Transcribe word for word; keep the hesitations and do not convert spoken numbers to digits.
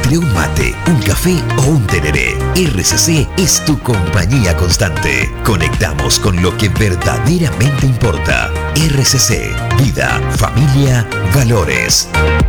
entre un mate, un café o un tereré, R C C es tu compañía constante. Conectamos con lo que verdaderamente importa. R C C, vida, familia, valores.